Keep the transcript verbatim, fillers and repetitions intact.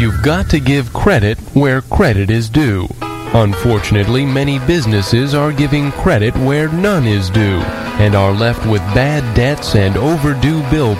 You've got to give credit where credit is due. Unfortunately, many businesses are giving credit where none is due and are left with bad debts and overdue bill